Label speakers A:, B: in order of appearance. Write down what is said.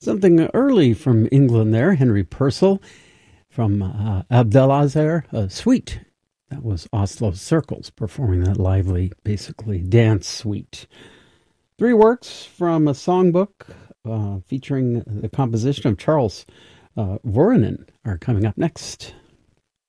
A: Something early from England there, Henry Purcell from Abdelazer, Suite. That was Oslo Circles performing that lively, basically, dance suite. Three works from a songbook featuring the composition of Charles Voronin are coming up next.